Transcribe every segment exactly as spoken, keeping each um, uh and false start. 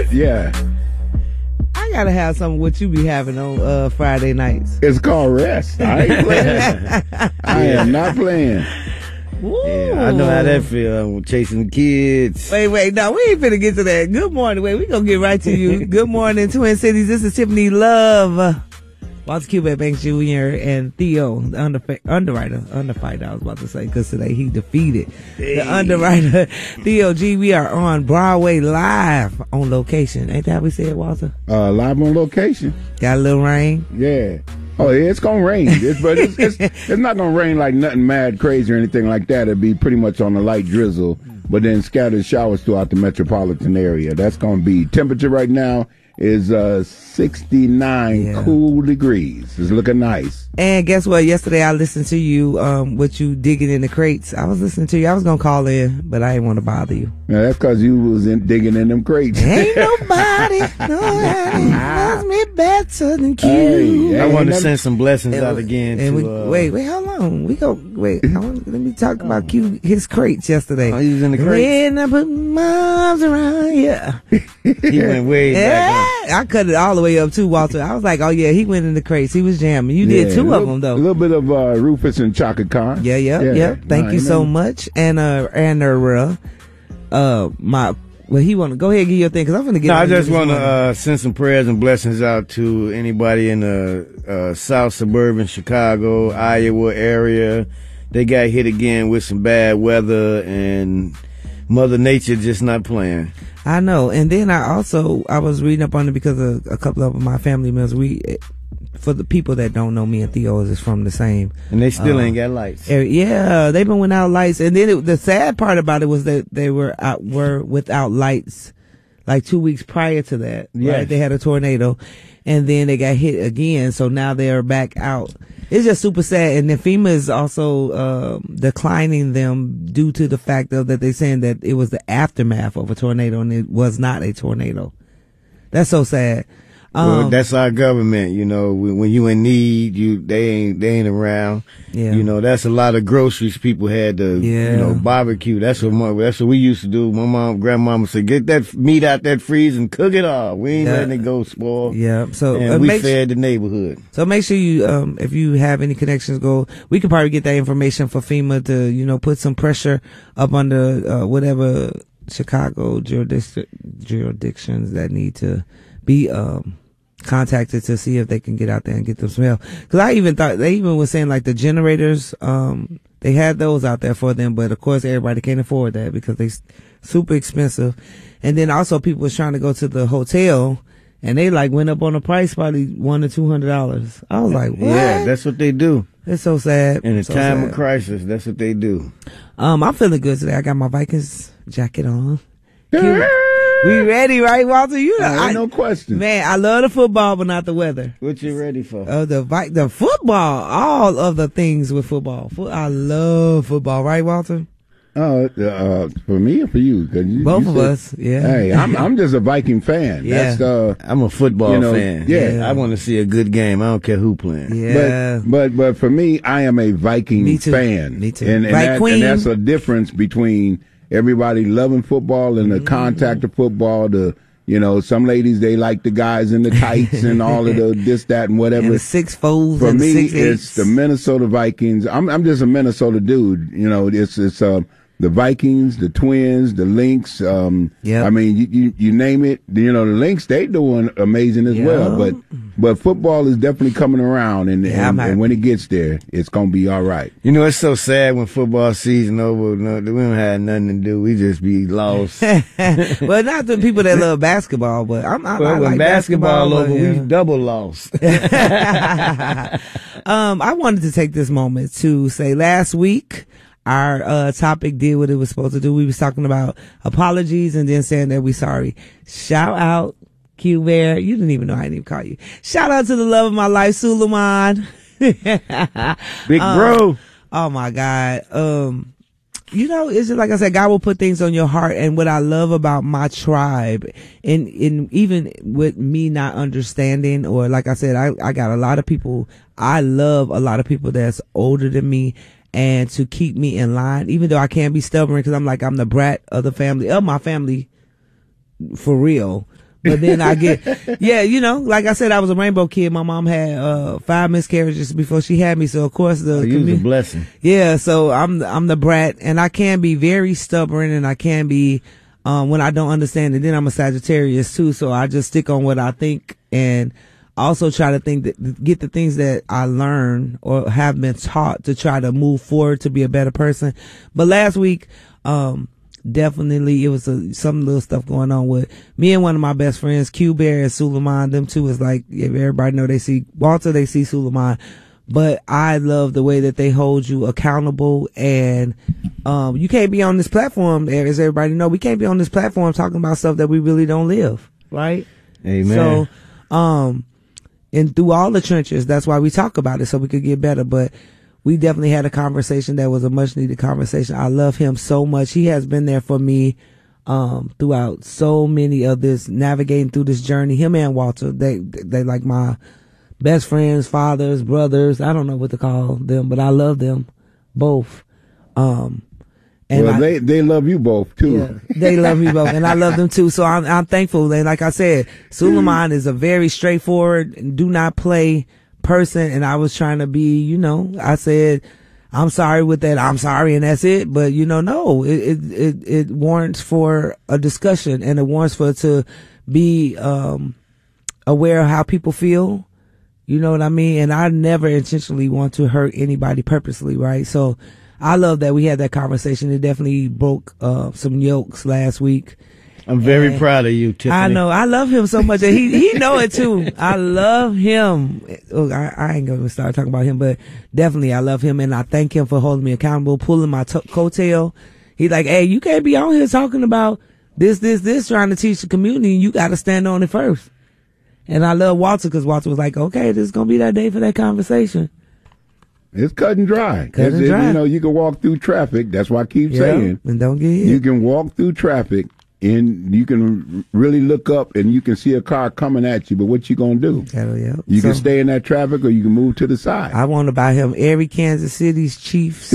Yeah. I gotta have something what you be having on uh, Friday nights. It's called rest. I ain't playing. I am not playing. Ooh. Yeah, I know how that feel. I'm chasing the kids. Wait, wait, no, we ain't finna get to that. Good morning. Wait, we gonna get right to you. Good morning, Twin Cities. This is Tiffany Love. Walter Cuba Banks Junior and Theo, the under, underwriter, underfighter, I was about to say, because today he defeated hey. the underwriter. Theo G, we are on Broadway live on location. Ain't that how we said, Walter? Uh, live on location. Got a little rain? Yeah. Oh, yeah, it's going to rain. It's, but it's, it's, it's not going to rain like nothing mad crazy or anything like that. It'll be pretty much on a light drizzle, but then scattered showers throughout the metropolitan area. That's going to be temperature right now. Is uh sixty-nine yeah. cool degrees. It's looking nice. And guess what? Yesterday I listened to you, um, with you digging in the crates. I was listening to you. I was gonna call in, but I didn't want to bother you. Yeah, that's because you was in, digging in them crates. Ain't nobody loves me better than Q. Hey, hey, I want to send some blessings and, out again. And to, we, uh, wait, wait, how long? We go. Wait, I want, let me talk about Q. His crates yesterday. Oh, he was in the crates. When I put my arms around you. He went way yeah. back. I cut it all the way up too, Walter. I was like, oh yeah, he went in the crates. He was jamming. You yeah, did two little, of them though. A little bit of uh, Rufus and Chaka Khan. Yeah, yeah, yeah. yeah. Thank no, you so know. much. And uh, and uh, uh, my well, he want to go ahead and give your thing because I'm gonna get. No, I just want to uh, send some prayers and blessings out to anybody in the uh, South suburban Chicago, Iowa area. They got hit again with some bad weather and Mother Nature just not playing. I know. And then I also, I was reading up on it because of a couple of my family members. We, for the people that don't know, me and Theo is from the same. And they still uh, ain't got lights. Area. Yeah, they've been without lights. And then it, the sad part about it was that they were out, were without lights like two weeks prior to that. Yes. Right? They had a tornado and then they got hit again. So now they're back out. It's just super sad. And then FEMA is also uh, declining them due to the fact of that they're saying that it was the aftermath of a tornado and it was not a tornado. That's so sad. Um, well, that's our government, you know. When, when you in need, you they ain't they ain't around. Yeah. You know, that's a lot of groceries people had to, yeah. you know, barbecue. That's what my, that's what we used to do. My mom, grandmama said, get that meat out that freeze and cook it all. We ain't yeah. letting it go spoil. Yeah. So and uh, we make, fed the neighborhood. So make sure you, um, if you have any connections, go. We can probably get that information for FEMA to, you know, put some pressure up under uh, whatever Chicago jurisdic- jurisdictions that need to be um contacted to see if they can get out there and get them some help. Because I even thought they even was saying like the generators, um, they had those out there for them, but of course everybody can't afford that because they super expensive. And then also people was trying to go to the hotel and they like went up on the price, probably one to two hundred dollars. I was like, what? Yeah, that's what they do. It's so sad. In a so time sad. of crisis, that's what they do. Um, I'm feeling good today. I got my Vikings jacket on. Cute. We ready, right, Walter? You know, uh, I, no question. Man, I love the football, but not the weather. What you ready for? Oh, uh, the the football, all of the things with football. I love football, right, Walter? Oh, uh, for me or for you? Cause you Both you of said, us, yeah. Hey, I'm I'm just a Viking fan. Yeah. That's, uh, I'm a football you know, fan. Yeah. yeah. I want to see a good game. I don't care who playing. Yeah. But, but, but for me, I am a Viking me too. fan. Me too. And, and, that, and that's a difference between everybody loving football and the mm. contact of football, the, you know, some ladies, they like the guys in the tights and all of the this, that, and whatever. And the six folds. For and me, six it's the Minnesota Vikings. I'm I'm just a Minnesota dude. You know, it's it's uh, the Vikings, the Twins, the Lynx. Um, yeah. I mean, you, you you name it. You know, the Lynx, they doing amazing as yep. well. But but football is definitely coming around, and, yeah, and, and when it gets there, it's gonna be all right. You know, it's so sad when football season over. No, we don't have nothing to do. We just be lost. Well, not the people that love basketball, but I'm. I, well, I when like basketball, basketball over, yeah. we double lost. um, I wanted to take this moment to say last week. Our uh, topic did what it was supposed to do. We was talking about apologies and then saying that we sorry. Shout out, Q Bear. You didn't even know I didn't even call you. Shout out to the love of my life, Suleiman. Big um, bro. Oh my God. Um, you know, it's just like I said, God will put things on your heart. And what I love about my tribe, and, and even with me not understanding, or like I said, I, I got a lot of people, I love a lot of people that's older than me. And to keep me in line, even though I can't be stubborn because I'm like, I'm the brat of the family, of my family, for real. But then I get, yeah, you know, like I said, I was a rainbow kid. My mom had uh five miscarriages before she had me, so of course the Oh, you was a commu- blessing. yeah. So I'm I'm the brat, and I can be very stubborn, and I can be um when I don't understand it. Then I'm a Sagittarius too, so I just stick on what I think, and also try to think that get the things that I learn or have been taught to try to move forward to be a better person. But last week, um. definitely it was a, some little stuff going on with me and one of my best friends, Q Bear and Suleiman. Them two is like, if everybody know, they see Walter, they see Suleiman. But I love the way that they hold you accountable, and um you can't be on this platform, as everybody know, we can't be on this platform talking about stuff that we really don't live, right? Amen. So um and through all the trenches, that's why we talk about it, so we could get better. But we definitely had a conversation that was a much needed conversation. I love him so much. He has been there for me um throughout so many of this, navigating through this journey. Him and Walter, they they like my best friends, fathers, brothers. I don't know what to call them, but I love them both. Um and well, I, they they love you both too. yeah, they love me both, and I love them too. So I'm I'm thankful. And like I said, Suleiman is a very straightforward and do not play person, and I was trying to be, you know, I said, I'm sorry with that, I'm sorry, and that's it. But you know, no, it it it, it warrants for a discussion, and it warrants for it to be um aware of how people feel. You know what I mean? And I never intentionally want to hurt anybody purposely, right? So I love that we had that conversation. It definitely broke uh, some yolks last week. I'm very And proud of you, Tiffany. I know. I love him so much. And he, he know it too. I love him. Oh, I, I ain't going to start talking about him, but definitely I love him. And I thank him for holding me accountable, pulling my to- coattail. He's like, hey, you can't be on here talking about this, this, this, trying to teach the community. You got to stand on it first. And I love Walter, because Walter was like, okay, this is going to be that day for that conversation. It's cut and dry. Cut and It's- dry. You know, you can walk through traffic. That's why I keep Yeah, saying. and don't get hit. You can walk through traffic, and you can really look up, and you can see a car coming at you. But what you gonna do? Hell yeah. You So, can stay in that traffic, or you can move to the side. I want to buy him every Kansas City's Chiefs.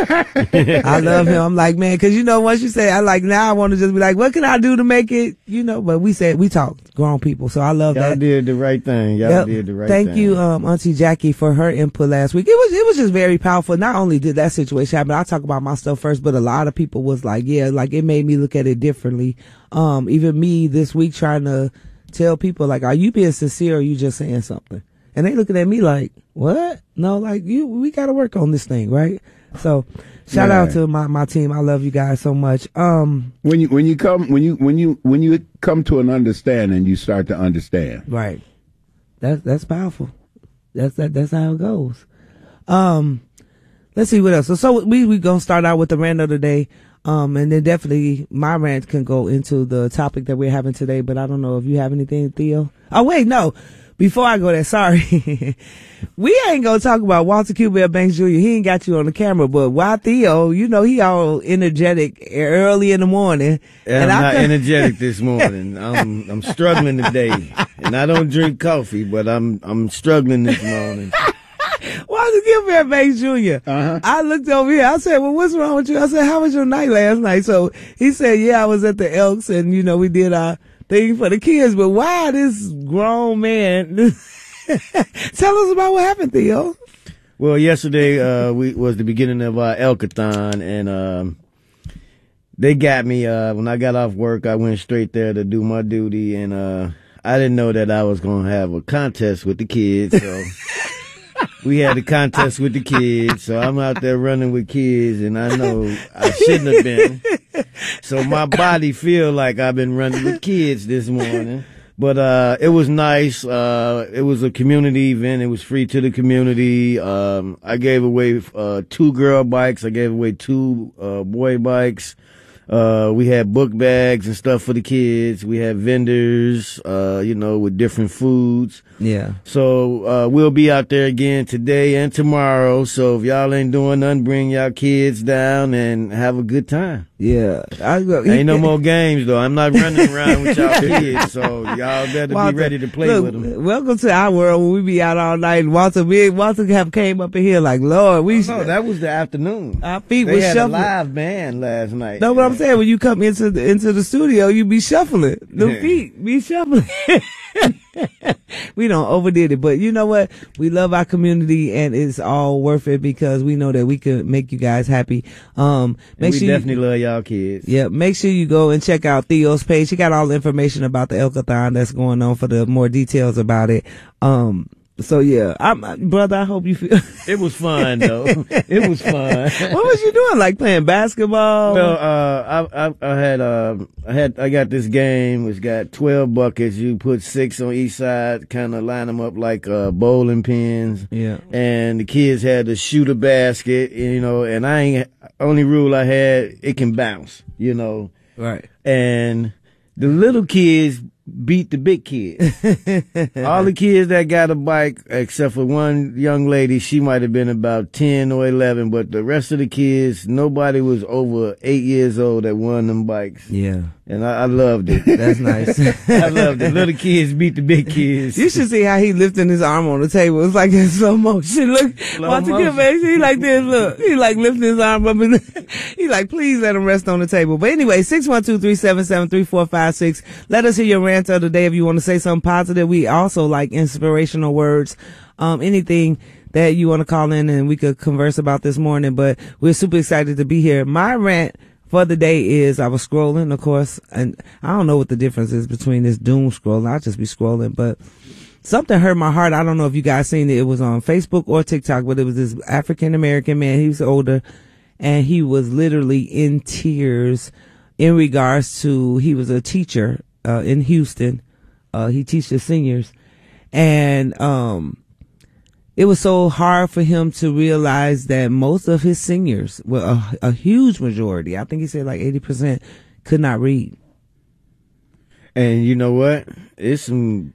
I love him. I'm like, man, because you know, once you say, I like, now I want to just be like, what can I do to make it, you know? But we said, we talked, grown people. So I love Y'all that. did the right thing. Y'all Yep. did the right Thank thing. you, um, Auntie Jackie, for her input last week. It was it was just very powerful. Not only did that situation happen, I talk about my stuff first, but a lot of people was like, yeah, like it made me look at it differently. Um, even me this week trying to tell people, like, are you being sincere or are you just saying something? And they looking at me like, what? No, like, you, we got to work on this thing, right? So shout Yeah. out to my, my team. I love you guys so much. Um, when you when you come when you when you when you come to an understanding, you start to understand. right. That's, that's powerful. That's, that, that's how it goes. Um, let's see what else. So, so we, we gonna start out with the rant of the day. Um, and then definitely my rant can go into the topic that we're having today, but I don't know if you have anything, Theo. Oh, wait, no. Before I go there, sorry. We ain't gonna talk about Walter Q Bear Banks Junior He ain't got you on the camera, but why Theo, you know, he all energetic early in the morning. Yeah, and I'm I not could- energetic this morning. I'm I'm struggling today, and I don't drink coffee, but I'm I'm struggling this morning. Walter Q Bear Banks Junior Uh-huh. I looked over here. I said, well, what's wrong with you? I said, how was your night last night? So he said, yeah, I was at the Elks and, you know, we did our thing for the kids. But why this grown man? Tell us about what happened, Theo. Well, yesterday uh, we was the beginning of our Elkathon, and um, they got me. Uh, when I got off work, I went straight there to do my duty, and uh, I didn't know that I was going to have a contest with the kids. So we had a contest with the kids. So I'm out there running with kids, and I know I shouldn't have been. So my body feel like I've been running with kids this morning. But uh it was nice. Uh it was a community event. It was free to the community. Um I gave away uh two girl bikes. I gave away two uh boy bikes. Uh we had book bags and stuff for the kids. We had vendors, uh, you know, with different foods. Yeah. So uh we'll be out there again today and tomorrow. So if y'all ain't doing nothing, bring y'all kids down and have a good time. Yeah. I, he, Ain't no more games, though. I'm not running around with y'all kids, so y'all better Walter, be ready to play look, with them. Welcome to our world when we be out all night. And Walter, me, Walter have came up in here like, Lord, we. Oh, no, that was the afternoon. Our feet they was had shuffling. a live band last night. No, what I'm saying, when you come into the, into the studio, you be shuffling. The feet be shuffling. We don't overdid it, but you know what? We love our community, and it's all worth it because we know that we can make you guys happy. Um, make and we sure definitely you, love y'all kids. Yeah, make sure you go and check out Theo's page. He got all the information about the Elkathon that's going on for the more details about it. Um, So yeah, I'm, brother, I hope you feel. It was fun though. It was fun. What was you doing? Like playing basketball? Well, uh, I, I, I had, uh, I had, I got this game. It's got twelve buckets. You put six on each side, kind of line them up like uh, bowling pins. Yeah. And the kids had to shoot a basket, you know. And I ain't only rule I had, it can bounce, you know. Right. And the little kids beat the big kids. All the kids that got a bike, except for one young lady, she might have been about ten or eleven, but the rest of the kids, nobody was over eight years old that won them bikes. Yeah. And I, I loved it. That's nice. I loved it. Little kids beat the big kids. You should see how he lifting his arm on the table. It's like in slow motion. Look, Slow watch motion. it, baby. He like this. Look, he like lifting his arm up, and he like, please let him rest on the table. But anyway, six one two three seven seven three four five six. Let us hear your rant of the day if you want to say something positive. We also like inspirational words. Um, anything that you want to call in and we could converse about this morning. But we're super excited to be here. My rant for the day is I was scrolling, of course, and I don't know what the difference is between this doom scrolling. I'll just be scrolling, but something hurt my heart. I don't know if you guys seen it. It was on Facebook or TikTok, but it was this African American man. He was older, and he was literally in tears in regards to, he was a teacher uh, in Houston. Uh, he teaches seniors, and um, it was so hard for him to realize that most of his seniors, well, a, a huge majority, I think he said like eighty percent, could not read. And you know what? It's some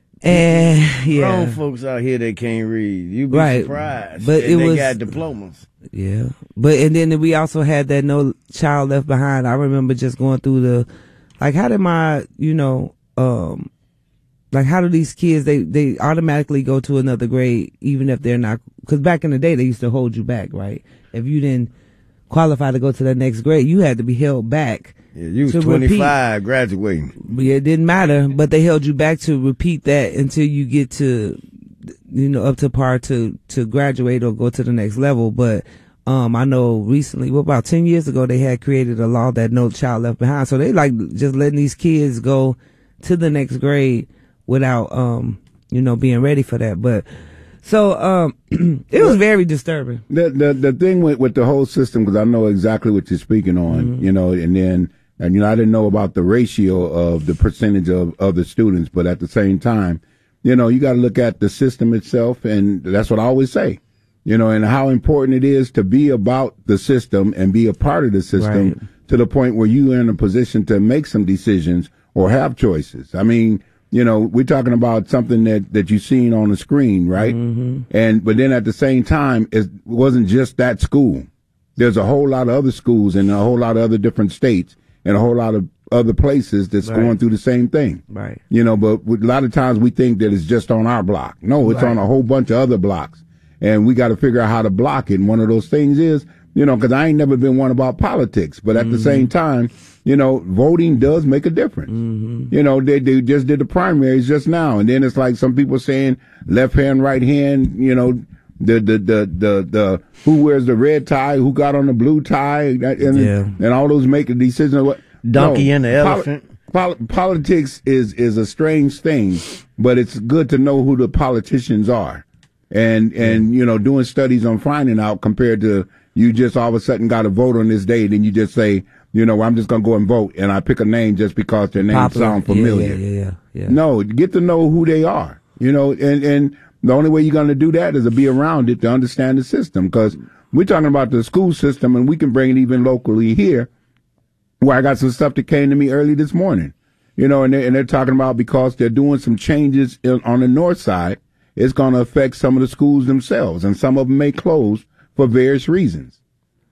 And yeah, grown folks out here that can't read. You'd be Right. surprised. But and it they was- got diplomas. yeah. But and then we also had that No Child Left Behind. I remember just going through the, like, how did my, you know, um, like how do these kids, they, they automatically go to another grade even if they're not, because back in the day they used to hold you back, right? If you didn't qualify to go to the next grade, you had to be held back. Yeah, you was to twenty-five graduating. But it didn't matter, but they held you back to repeat that until you get to, you know, up to par to, to graduate or go to the next level. But, um, I know recently, well, about ten years ago, they had created a law that No Child Left Behind. So they like just letting these kids go to the next grade without, um, you know, being ready for that. But, so, um, it was very disturbing. The the the thing with, with the whole system, because I know exactly what you're speaking on, Mm-hmm. you know, and then and you know I didn't know about the ratio of the percentage of of the students, but at the same time, you know, you got to look at the system itself, and that's what I always say, you know, and how important it is to be about the system and be a part of the system Right. to the point where you are in a position to make some decisions or have choices. I mean. You know, we're talking about something that, that you've seen on the screen, right? Mm-hmm. And, but then at the same time, it wasn't just that school. There's a whole lot of other schools in a whole lot of other different states and a whole lot of other places that's Right. going through the same thing. Right. You know, but a lot of times we think that it's just on our block. No, it's Right. on a whole bunch of other blocks. And we got to figure out how to block it. And one of those things is, you know, because I ain't never been one about politics, but at Mm-hmm. the same time, you know, voting does make a difference. Mm-hmm. You know, they, they just did the primaries just now. And then it's like some people saying left hand, right hand, you know, the, the, the, the, the, who wears the red tie, who got on the blue tie, that- and, Yeah. and all those make a decision. What Donkey no, and the poli- elephant. poli- politics is, is a strange thing, but it's good to know who the politicians are. And, and, you know, doing studies on finding out compared to you just all of a sudden got to vote on this day, then you just say, you know, I'm just going to go and vote, and I pick a name just because their name Popular. sound familiar. Yeah, yeah, yeah, yeah. No, get to know who they are, you know, and, and the only way you're going to do that is to be around it to understand the system, because we're talking about the school system, and we can bring it even locally here, where I got some stuff that came to me early this morning, you know, and they're, and they're talking about because they're doing some changes in, on the north side, it's going to affect some of the schools themselves, and some of them may close for various reasons.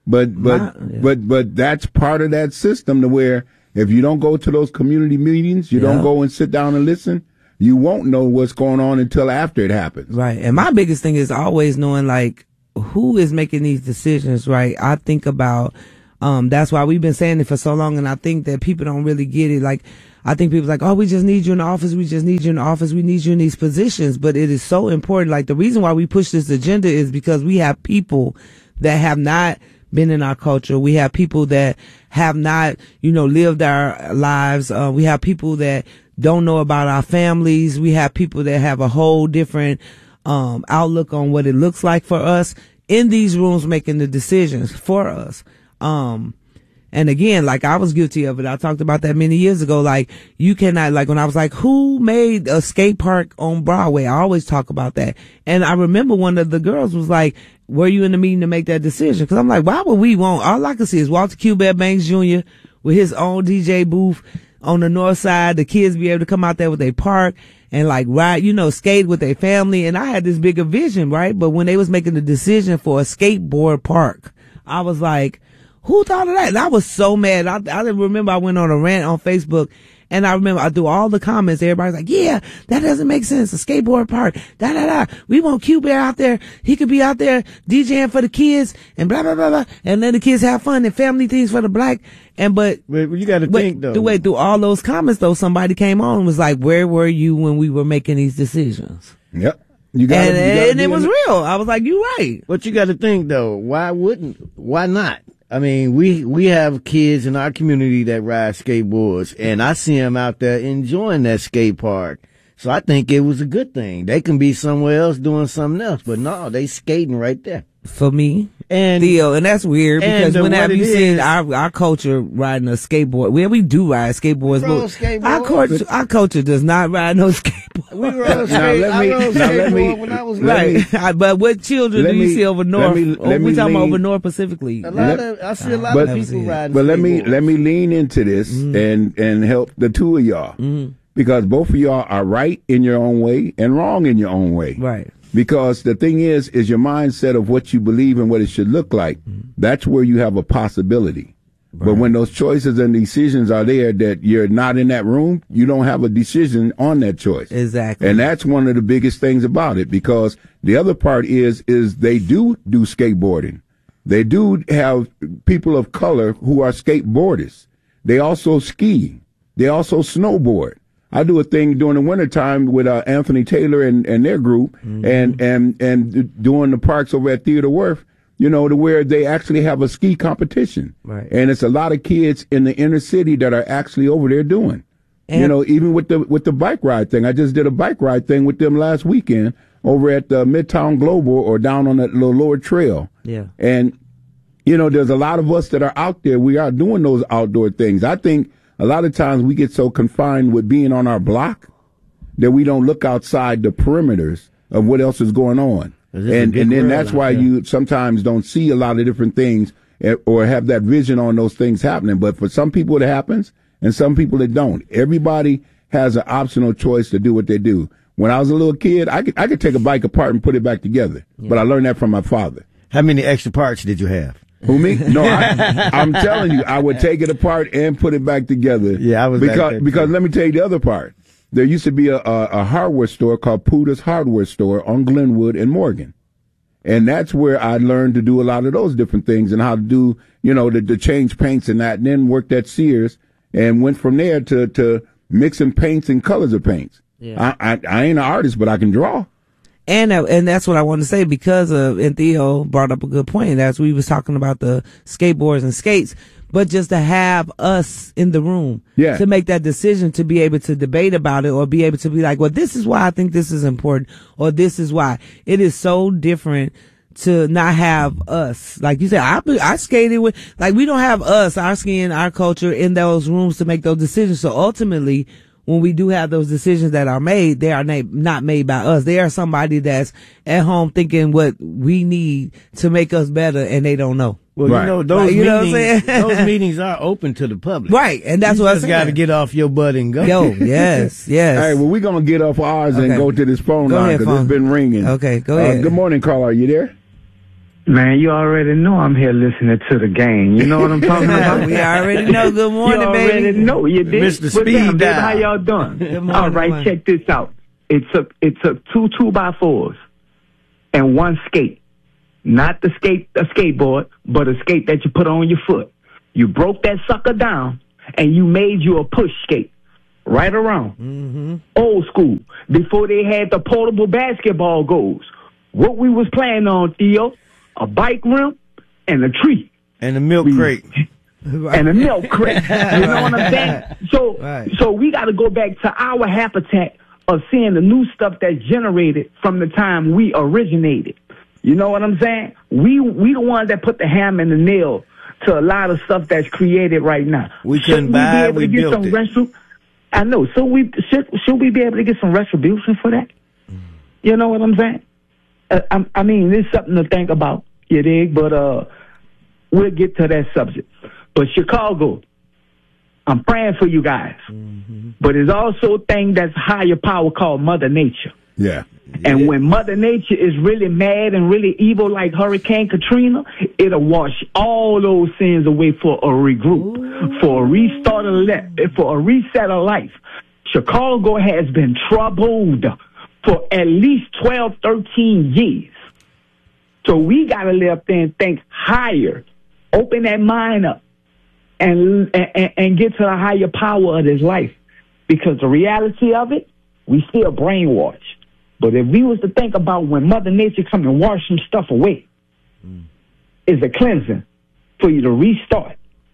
But but My, yeah. but but that's part of that system to where if you don't go to those community meetings, you Yeah. don't go and sit down and listen, you won't know what's going on until after it happens. Right. And my biggest thing is always knowing like who is making these decisions, right? I think about um that's why we've been saying it for so long, and I think that people don't really get it. Like I think people like, oh, we just need you in the office, we just need you in the office, we need you in these positions. But it is so important. Like the reason why we push this agenda is because we have people that have not been in our culture. We have people that have not, you know, lived our lives. Uh, we have people that don't know about our families. We have people that have a whole different um outlook on what it looks like for us in these rooms making the decisions for us. Um and again, like I was guilty of it. I talked about that many years ago. Like you cannot, like when I was like, who made a skate park on Broadway? I always talk about that. And I remember one of the girls was like, were you in the meeting to make that decision? Cause I'm like, why would we want, all I can see is Walter Q. Banks Junior with his own D J booth on the north side, the kids be able to come out there with their park and like ride, you know, skate with their family. And I had this bigger vision, right? But when they was making the decision for a skateboard park, I was like, who thought of that? And I was so mad. I, I remember I went on a rant on Facebook, and I remember I threw all the comments. Everybody's like, yeah, that doesn't make sense. A skateboard park, da, da, da. We want Q-Bear out there. He could be out there DJing for the kids and blah, blah, blah, blah. And let the kids have fun and family things for the black. And, but, But you got to think though. The way through all those comments though, somebody came on and was like, where were you when we were making these decisions? Yep. You got And, and it was real. I was like, you're right. But you got to think though. Why wouldn't? Why not? I mean, we we have kids in our community that ride skateboards, and I see them out there enjoying that skate park. So I think it was a good thing. They can be somewhere else doing something else, but no, they skating right there. For me, And Theo, and that's weird and because the- whenever what you it see is- our our culture riding a skateboard, well, we do ride skateboards, We roll but skateboard. our culture, our culture does not ride no skateboard. we rode Now, skate. let I me- rode now, let me- skateboard when I was let little. me- Right, but what children let do you me- see over let north? me- Or let we me talking about lean- over north specifically. A lot Let- of I see a lot but- of people riding. But let me skateboards. let me lean into this Mm-hmm. and and help the two of y'all because both of y'all are right in your own way and wrong in your own way. Right. Because the thing is, is your mindset of what you believe and what it should look like. That's where you have a possibility. But when those choices and decisions are there that you're not in that room, you don't have a decision on that choice. Exactly. And that's one of the biggest things about it because the other part is, is they do do skateboarding. They do have people of color who are skateboarders. They also ski. They also snowboard. I do a thing during the wintertime with uh, Anthony Taylor and, and their group Mm-hmm. and, and, and doing the parks over at Theodore Worth, you know, to where they actually have a ski competition. Right. And it's a lot of kids in the inner city that are actually over there doing. And- you know, even with the with the bike ride thing. I just did a bike ride thing with them last weekend over at the Midtown Global or down on that little lower trail. Yeah. And, you know, there's a lot of us that are out there. We are doing those outdoor things. I think a lot of times we get so confined with being on our block that we don't look outside the perimeters of what else is going on. It's just a And big and then world that's out why there. you sometimes don't see a lot of different things eh, or have that vision on those things happening. But for some people it happens and some people it don't. Everybody has an optional choice to do what they do. When I was a little kid, I could I could take a bike apart and put it back together. But I learned that from my father. How many extra parts did you have? Who, me? No, I, I'm telling you, I would take it apart and put it back together. Yeah, I was like because that, because too. let me tell you the other part. There used to be a, a, a hardware store called Puda's Hardware Store on Glenwood and Morgan, and that's where I learned to do a lot of those different things and how to do, you know, to, to change paints and that, and then worked at Sears and went from there to to mixing paints and colors of paints. Yeah. I, I I ain't an artist, but I can draw. And uh, and that's what I want to say because of, and Theo brought up a good point as we was talking about the skateboards and skates, but just to have us in the room Yeah. to make that decision, to be able to debate about it or be able to be like, well, this is why I think this is important or this is why. It is so different to not have us. Like you said, I, I skated with, like we don't have us, our skin, our culture in those rooms to make those decisions. So ultimately, when we do have those decisions that are made, they are na- not made by us. They are somebody that's at home thinking what we need to make us better, and they don't know. Well, Right. you know those Like, you know what I'm meetings. saying? Those meetings are open to the public. Right, and that's you what just I'm got to saying. get off your butt and go. Yo, yes, yes. All right, well, we're going to get off ours Okay. and go to this phone Go line ahead, because it's phone. been ringing. Okay, go Uh, ahead. good morning, caller. Are you there? Man, you already know I'm here listening to the game. You know what I'm talking about? We already know. Good morning, you already baby. know. You did. Mister But Speed damn, baby, Dial. how y'all doing? Good morning, All right, man. check this out. It took it took two two by fours and one skate. Not the skate a skateboard, but a skate that you put on your foot. You broke that sucker down and you made you a push skate. Right around. Mm-hmm. Old school. Before they had the portable basketball goals. What we was playing on, Theo, a bike rim and a tree. And the milk We- crate. And a milk crate. You know what I'm saying? So, Right. so we got to go back to our habitat of seeing the new stuff that's generated from the time we originated. You know what I'm saying? We we the ones that put the hammer and the nail to a lot of stuff that's created right now. We Shouldn't couldn't buy we be it, able we to get built some it. retri- I know. So we should should we be able to get some retribution for that? You know what I'm saying? Uh, I, I mean, it's something to think about. You dig? But uh, we'll get to that subject. But Chicago, I'm praying for you guys. Mm-hmm. But there's also a thing that's higher power called Mother Nature. Yeah. And when Mother Nature is really mad and really evil like Hurricane Katrina, it'll wash all those sins away for a regroup, for a restart of le- for a reset of life. Chicago has been troubled for at least twelve, thirteen years. So we got to live there and think higher, open that mind up, and, and and get to the higher power of this life. Because the reality of it, we still brainwashed. But if we was to think about when Mother Nature come and wash some stuff away, mm. it's a cleansing for you to restart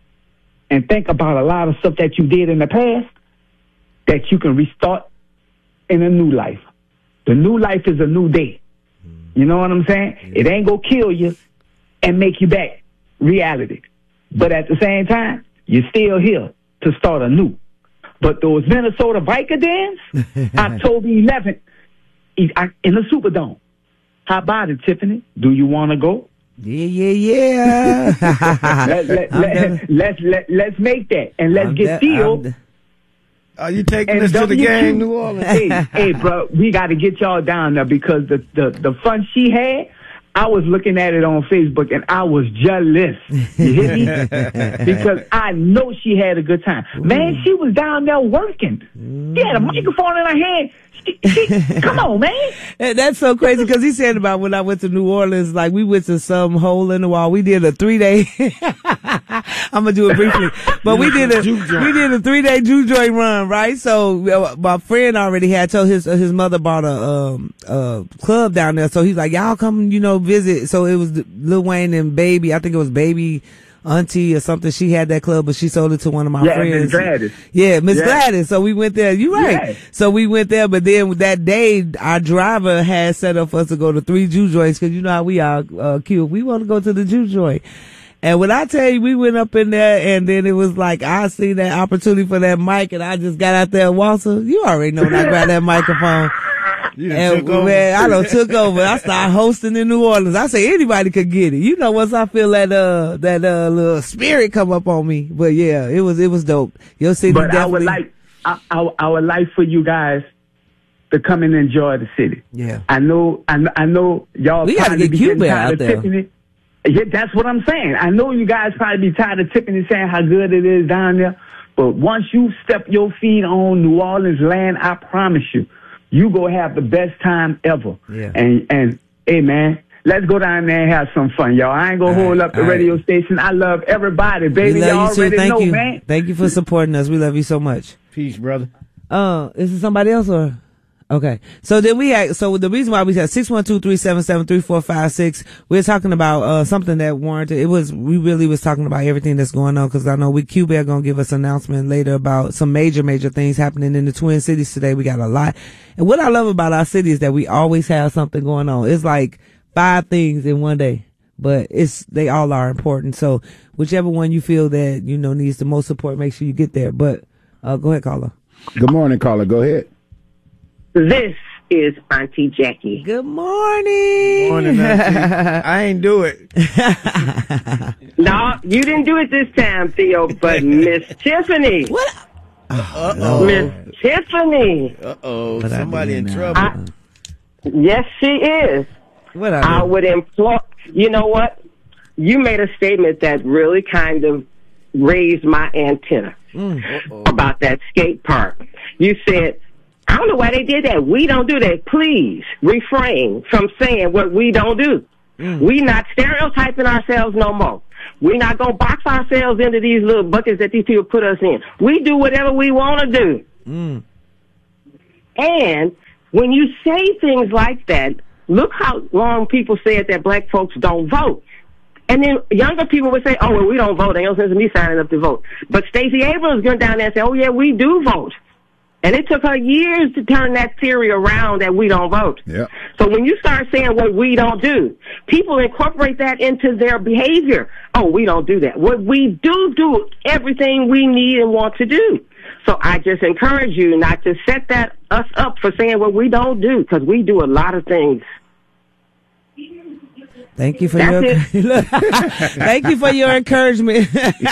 and think about a lot of stuff that you did in the past that you can restart in a new life. The new life is a new day. Mm. You know what I'm saying? Yeah. It ain't gonna kill you and make you back reality. But at the same time, you're still here to start anew. But those Minnesota Vikings, October eleventh, in the Superdome. How about it, Tiffany? Do you want to go? Yeah, yeah, yeah. let, let, let, let's let, let's make that and let's I'm get de- Theo. de- Are you taking and us to the W Q. game, New Orleans? Hey, hey, bro, we got to get y'all down there because the, the, the fun she had, I was looking at it on Facebook and I was jealous. You hear me? Because I know she had a good time. Man, she was down there working. She had a microphone in her hand. She, she, come on, man. That's so crazy because he said about when I went to New Orleans, like we went to some hole in the wall. We did a three day. I'm gonna do it briefly, but we did a we did a three day juke joint run, right? So uh, my friend already had told his uh, his mother bought a um a club down there, so he's like, y'all come, you know, visit. So it was Lil Wayne and Baby. I think it was Baby Auntie or something. She had that club, but she sold it to one of my yeah, friends. Miss Gladys. Yeah, Miss Yeah. Gladys. So we went there. You right. Yeah. So we went there, but then that day, our driver had set up for us to go to three juke joints because you know how we are uh, cute. We want to go to the juke joint. And when I tell you, we went up in there, and then it was like I seen that opportunity for that mic, and I just got out there and waltzed. You already know when I grabbed that microphone. You done And took over. man, I done took over. I started hosting in New Orleans. I say anybody could get it. You know, once I feel that uh that uh little spirit come up on me. But yeah, it was it was dope. Your city But I would definitely. like I, I, I would like for you guys to come and enjoy the city. Yeah. I know I, kn- I know y'all We gotta probably get be Cuba getting out tired of there. tipping it. Yeah, that's what I'm saying. I know you guys probably be tired of tipping and saying how good it is down there. But once you step your feet on New Orleans land, I promise you, you go have the best time ever. Yeah. And and hey man, let's go down there and have some fun, y'all. I ain't gonna All hold right, up the all right. radio station. I love everybody, baby. We Y'all love you too. already Thank know, you. man. Thank you for supporting us. We love you so much. Peace, brother. Uh, is it somebody else or? Okay. So then we had, so the reason why we said six one two, three seven seven, three four five six, we're talking about, uh, something that warranted, it was, we really was talking about everything that's going on because I know we, Cuba are going to give us an announcement later about some major, major things happening in the Twin Cities today. We got a lot. And what I love about our city is that we always have something going on. It's like five things in one day, but it's, they all are important. So whichever one you feel that, you know, needs the most support, make sure you get there. But, uh, go ahead, caller. Good morning, caller. Go ahead. This is Auntie Jackie. Good morning. Morning, Auntie. I ain't do it. No, you didn't do it this time, Theo, but Miss Tiffany. What? Uh-oh. Miss Tiffany. Uh-oh. What I Somebody did in now. trouble. I- Yes, she is. What I, I would employ, you know what? You made a statement that really kind of raised my antenna mm. about that skate park. You said, I don't know why they did that. We don't do that. Please refrain from saying what we don't do. Mm. We not stereotyping ourselves no more. We're not going to box ourselves into these little buckets that these people put us in. We do whatever we want to do. Mm. And when you say things like that, look how long people said that black folks don't vote. And then younger people would say, oh, well, we don't vote. Ain't no sense in me signing up to vote. But Stacey Abrams went down there and said, oh, yeah, we do vote. And it took her years to turn that theory around that we don't vote. Yep. So when you start saying what we don't do, people incorporate that into their behavior. Oh, we don't do that. What we do do everything we need and want to do. So I just encourage you not to set that us up for saying what we don't do, because we do a lot of things. Thank you for That's your thank you for your encouragement.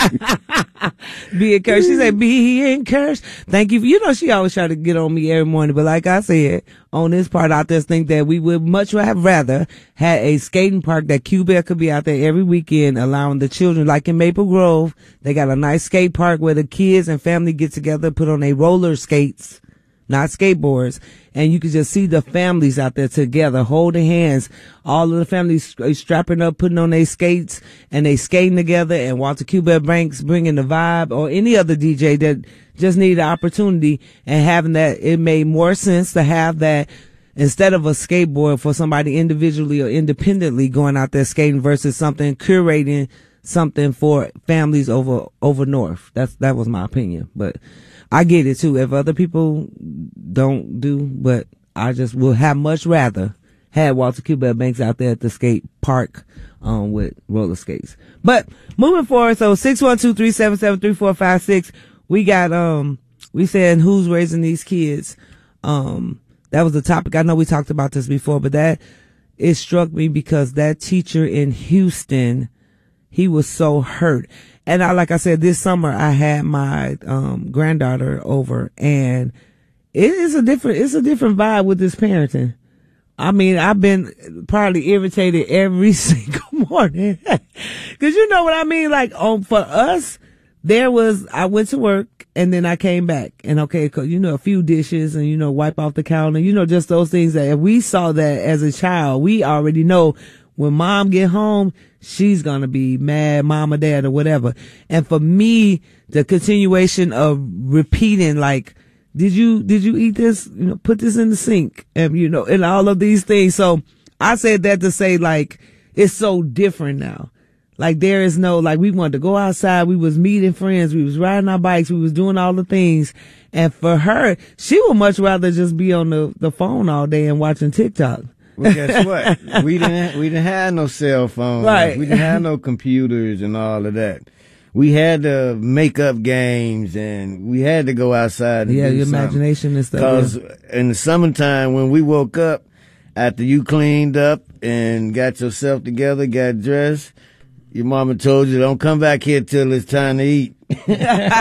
Be encouraged. She said, "Be encouraged." Thank you. For, you know, she always try to get on me every morning, but like I said, on this part, I just think that we would much have rather had a skating park that Q-Bear could be out there every weekend, allowing the children, like in Maple Grove, they got a nice skate park where the kids and family get together, put on their roller skates, not skateboards, and you can just see the families out there together, holding hands. All of the families strapping up, putting on their skates, and they skating together, and Walter Q-Bear Banks bringing the vibe, or any other D J that just needed the opportunity, and having that, it made more sense to have that instead of a skateboard for somebody individually or independently going out there skating versus something, curating something for families over, over north. That's, that was my opinion, but I get it too. If other people don't do, but I just will have much rather had Walter Q-Bear Banks out there at the skate park, um, with roller skates. But moving forward, so six one two, three seven seven, three four five six, we got, um, we said who's raising these kids. Um, that was the topic. I know we talked about this before, but that, it struck me because that teacher in Houston, he was so hurt. And I, like I said, this summer I had my, um, granddaughter over, and it is a different, it's a different vibe with this parenting. I mean, I've been probably irritated every single morning. Cause you know what I mean? Like, um, for us, there was, I went to work and then I came back, and okay, you know, a few dishes and, you know, wipe off the counter, you know, just those things that if we saw that as a child, we already know when mom get home, she's gonna be mad, mom or dad or whatever. And for me, the continuation of repeating, like, did you, did you eat this? You know, put this in the sink, and, you know, and all of these things. So I said that to say, like, it's so different now. Like, there is no, like, we wanted to go outside. We was meeting friends. We was riding our bikes. We was doing all the things. And for her, she would much rather just be on the, the phone all day and watching TikTok. Well, guess what? We didn't, we didn't have no cell phones. Right. We didn't have no computers and all of that. We had to make up games, and we had to go outside and yeah, do your something. imagination and stuff. Because yeah. in the summertime, when we woke up, after you cleaned up and got yourself together, got dressed, your mama told you, don't come back here till it's time to eat. And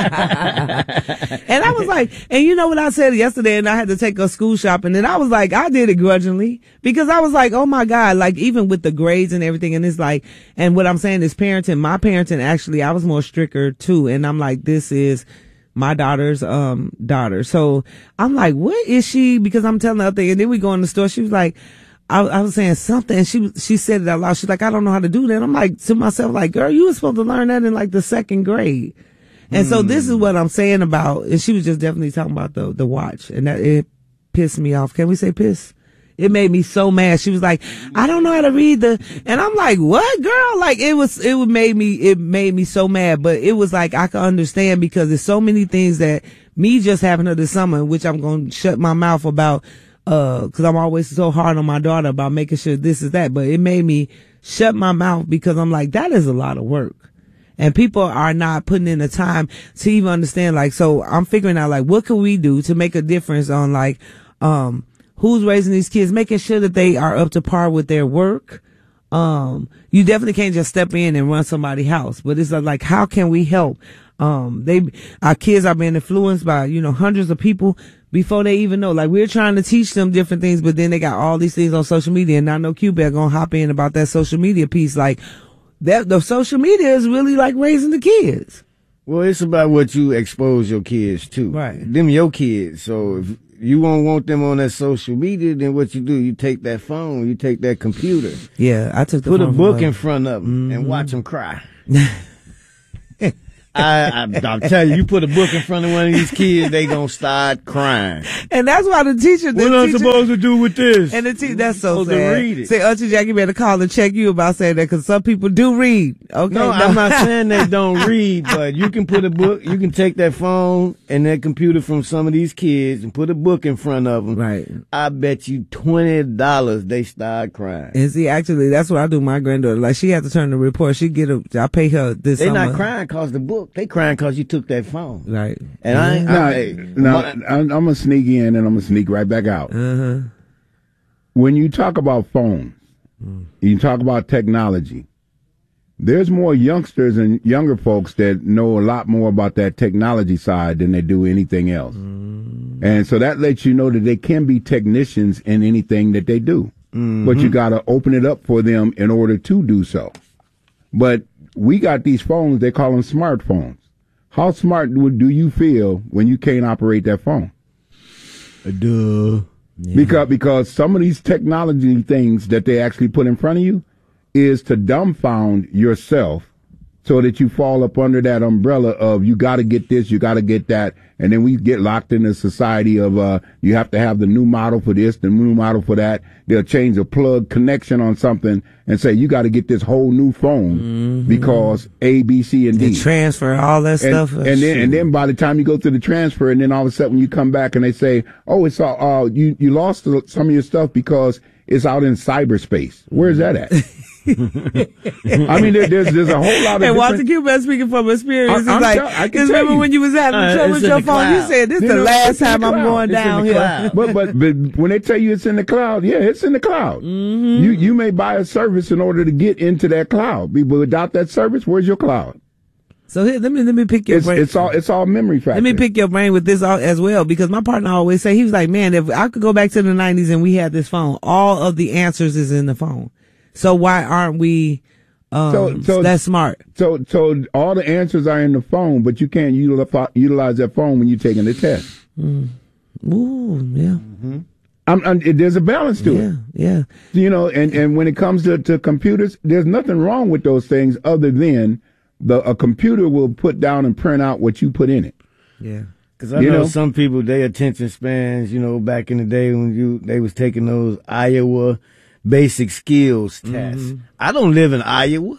I was like, and you know what I said yesterday, and I had to take her school shopping, and I was like, I did it grudgingly, because I was like, oh my God, like, even with the grades and everything, and it's like, and what I'm saying is parenting, my parenting, actually, I was more stricter too, and I'm like, this is my daughter's, um, daughter. So I'm like, what is she? Because I'm telling her thing, and then we go in the store, she was like, I, I was saying something, and she she said it out loud. She's like, I don't know how to do that. I'm like, to myself, like, girl, you were supposed to learn that in like the second grade. And mm. so this is what I'm saying about, and she was just definitely talking about the the watch, and that it pissed me off. Can we say piss? It made me so mad. She was like, I don't know how to read the, and I'm like, what, girl? Like, it was, it would made me, it made me so mad, but it was like, I can understand, because there's so many things that me just having her this summer, which I'm going to shut my mouth about, uh, cause I'm always so hard on my daughter about making sure this is that, but it made me shut my mouth, because I'm like, that is a lot of work. And people are not putting in the time to even understand, like, so I'm figuring out, like, what can we do to make a difference on, like, um, who's raising these kids, making sure that they are up to par with their work. Um, you definitely can't just step in and run somebody's house, but it's like, how can we help? Um, they, our kids are being influenced by, you know, hundreds of people. before they even know. Like, we're trying to teach them different things, but then they got all these things on social media, and I know Q-Bear gonna hop in about that social media piece. Like, that the social media is really like raising the kids. Well, it's about what you expose your kids to. Right. Them your kids. So if you won't want them on that social media, then what you do, you take that phone, you take that computer. Yeah, I took the Put a phone book from in front of them Mm-hmm. and watch them cry. I, I, I'm telling you, you put a book in front of one of these kids, they gonna start crying. And that's why the teacher. The What am I teacher, supposed to do with this? And the te- that's so supposed to sad. read it. Say, Auntie Jackie better call and check you about saying that, because some people do read. Okay, No, I'm not saying they don't read, but you can put a book, you can take that phone and that computer from some of these kids and put a book in front of them. Right. I bet you twenty dollars they start crying. And see, actually, that's what I do with my granddaughter. Like, she had to turn the report. She get a, I pay her this They summer. not crying cause the book. They crying cause you took that phone. Right. And I ain't, Now, I, hey, now my- I'm, I'm gonna sneak in and I'm gonna sneak right back out. Uh-huh. When you talk about phones, you talk about technology. There's more youngsters and younger folks that know a lot more about that technology side than they do anything else. And so that lets you know that they can be technicians in anything that they do. But you got to open it up for them in order to do so. But we got these phones, they call them smartphones. How smart would do you feel when you can't operate that phone? duh. Yeah. Because because some of these technology things that they actually put in front of you is to dumbfound yourself so that you fall up under that umbrella of you got to get this, you got to get that, and then we get locked in a society of uh you have to have the new model for this, the new model for that. They'll change a plug connection on something and say you got to get this whole new phone Mm-hmm. because A, B, C, and D. And transfer all that And, stuff. and then and then by the time you go through the transfer, and then all of a sudden you come back and they say, "Oh, it's all uh, you you lost some of your stuff because it's out in cyberspace." Where's that at? I mean, there, there's there's a whole lot of. And Walter different- Q-Bear speaking from experience. I- I'm it's like, tell- I can because tell remember you. when you was having Uh, trouble it's with your in the phone, you cloud. said, this You the know, last it's in the time I'm cloud. going It's in down the here. cloud. But, but but when they tell you it's in the cloud, yeah, it's in the cloud. Mm-hmm. You you may buy a service in order to get into that cloud, but without that service, where's your cloud? So here, let me let me pick your It's brain. it's all it's all memory factor. Let me pick your brain with this all, as well, because my partner always say, he was like, man, if I could go back to the nineties and we had this phone, all of the answers is in the phone. So why aren't we um, So- so- that smart? So, so all the answers are in the phone, but you can't utilize, utilize that phone when you're taking the test. Ooh, yeah, I'm, I'm, it, there's a balance to yeah, it, yeah. you know. And, and when it comes to, to computers, there's nothing wrong with those things other than the a computer will put down and print out what you put in it. Yeah. Cause I You know, know? some people, their attention spans, you know, back in the day when you, they was taking those Iowa basic skills tests. I don't live in Iowa.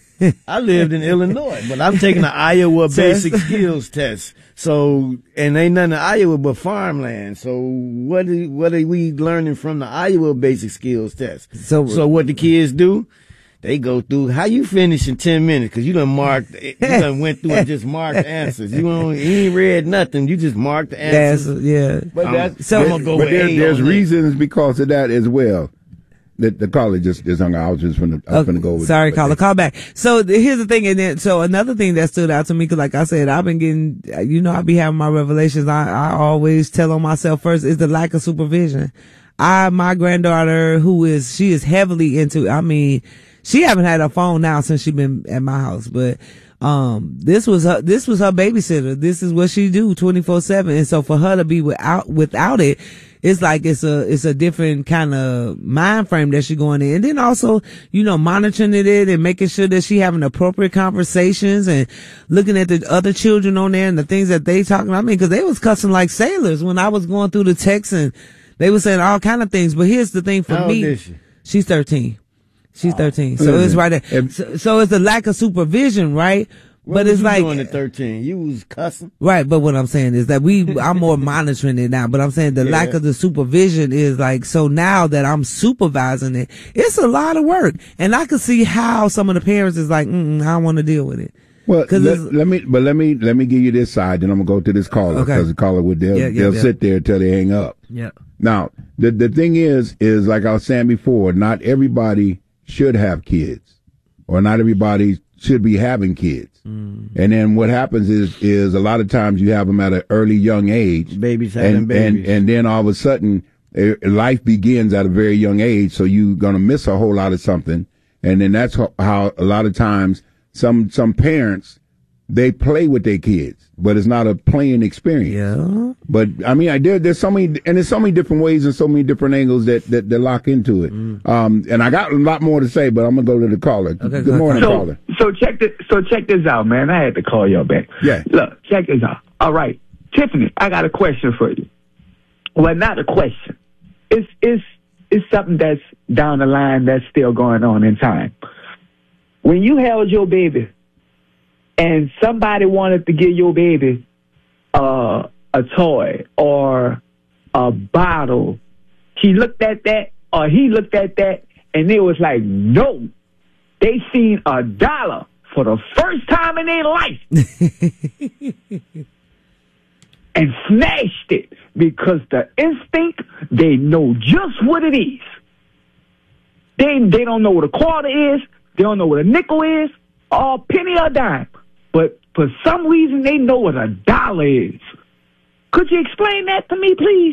I lived in Illinois, but I'm taking the Iowa basic skills test. So, and ain't nothing in Iowa but farmland. So what are, what are we learning from the Iowa basic skills test? So- so what the kids do? They go through, how you finish in ten minutes? Cause you done marked, you done went through and just marked answers. You don't, you ain't read nothing. You just marked the That's, answers. yeah. But Um, that's so I'm but- gonna go but with there, A there's on that. reasons because of that as well. The, the caller just is hung out. I was just finna, I was Okay, finna go with sorry, with caller, that. call back. So th- here's the thing, and then so another thing that stood out to me, because like I said, I've been getting, you know, I be having my revelations. I, I always tell on myself first is the lack of supervision. I, my granddaughter, who is she is heavily into. I mean, she haven't had a phone now since she been at my house, but. Um, this was her, this was her babysitter. This is what she do twenty-four seven. And so for her to be without, without it, it's like it's a, it's a different kind of mind frame that she's going in. And then also, you know, monitoring it and making sure that she having appropriate conversations and looking at the other children on there and the things that they talking. I mean, cause they was cussing like sailors when I was going through the text and they was saying all kind of things. But here's the thing for How old me. is she? She's thirteen. She's thirteen. So Listen, it's right there. if- So, so it's the lack of supervision, right? What But was it's you like, doing at thirteen? You was cussing. right. But what I'm saying is that we, I'm more monitoring it now, but I'm saying the Yeah. lack of the supervision is like, so now that I'm supervising it, it's a lot of work. And I can see how some of the parents is like, mm, I don't want to deal with it. Well, 'Cause let, it's- let me, but let me, let me give you this side, then I'm gonna go to this caller Okay. because the caller would they'll, Yeah, yeah, they'll yeah. sit there until they hang up. Yeah. Now, the the thing is, is like I was saying before, not everybody should have kids, or not everybody should be having kids. Mm. And then what happens is is a lot of times you have them at an early young age. Babies having and, babies. And, and then all of a sudden, uh, life begins at a very young age, so you're going to miss a whole lot of something. And then that's how, how a lot of times some some parents, they play with their kids, but it's not a playing experience. Yeah. But I mean, I did. There's so many, and there's so many different ways and so many different angles that that, that lock into it. Mm. Um, and I got a lot more to say, but I'm gonna go to the caller. Okay, Good go morning, so, caller. So check this. So check this out, man. I had to call y'all back. Yeah. Look, check this out. All right, Tiffany, I got a question for you. Well, not a question. It's it's it's something that's down the line that's still going on in time. When you held your baby, and somebody wanted to give your baby uh, a toy or a bottle, she looked at that or he looked at that, and it was like, no. They seen a dollar for the first time in their life and snatched it because the instinct, they know just what it is. They, they don't know what a quarter is. They don't know what a nickel is, or a penny or a dime. But for some reason, they know what a dollar is. Could you explain that to me, please?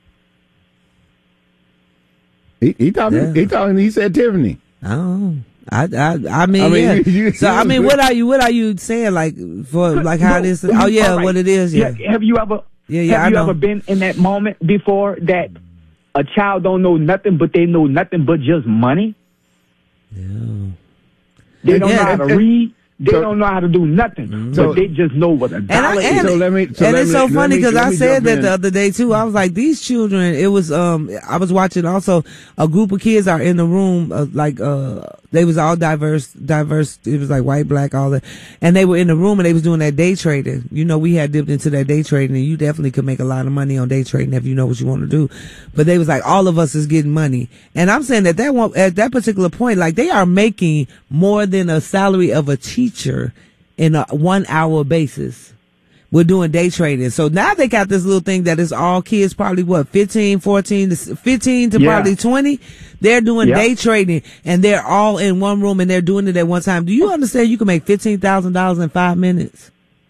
He, he talking. Yeah. He talking. He said Tiffany. Oh, I, I, I mean, I mean yeah. you, you, so I mean, what are you, what are you saying, like for like how no, this? Oh yeah, right. What it is? Yeah. yeah. Have you ever? Yeah, yeah. Have I you know. ever been in that moment before that a child don't know nothing, but they know nothing but just money? Yeah. They don't yeah, know how to and, read. They so, don't know how to do nothing, mm-hmm. but they just know what a dollar and, and, is. So let me, so and let it's me, so funny because I said that in. the other day too. I was like, these children. It was um. I was watching also a group of kids are in the room, uh, like uh, they was all diverse, diverse. It was like white, black, all that, and they were in the room and they was doing that day trading. You know, we had dipped into that day trading, and you definitely could make a lot of money on day trading if you know what you want to do. But they was like, all of us is getting money, and I'm saying that that one at that particular point, like they are making more than a salary of a teacher in a one hour basis. We're doing day trading. So now they got this little thing that is all kids, probably what, fifteen, fourteen to fifteen to yeah. probably twenty. They're doing yep. day trading and they're all in one room and they're doing it at one time. Do you understand you can make fifteen thousand dollars in five minutes?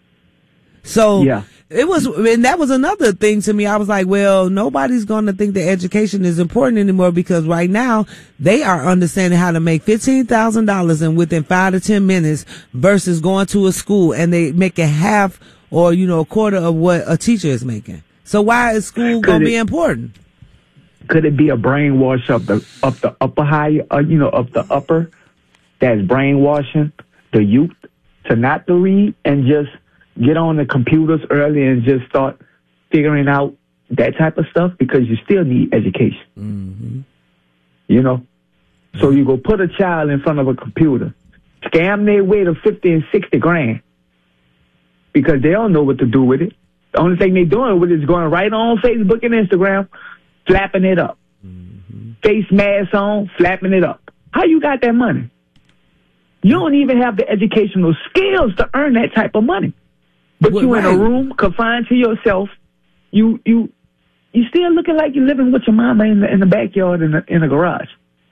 So yeah. it was, and that was another thing to me. I was like, well, nobody's going to think that education is important anymore because right now they are understanding how to make fifteen thousand dollars in within five to ten minutes versus going to a school and they make a half or, you know, a quarter of what a teacher is making. So why is school going to be important? Could it be a brainwash of the, of the upper high, uh, you know, of the upper that's brainwashing the youth to not to read and just get on the computers early and just start figuring out that type of stuff because you still need education. Mm-hmm. You know? So you go put a child in front of a computer, scam their way to fifty and sixty grand because they don't know what to do with it. The only thing they're doing with it is going right on Facebook and Instagram, flapping it up. Mm-hmm. Face mask on, flapping it up. How you got that money? You don't even have the educational skills to earn that type of money. But well, you in right. a room confined to yourself, you you you still looking like you're living with your mama in the in the backyard in the in the garage.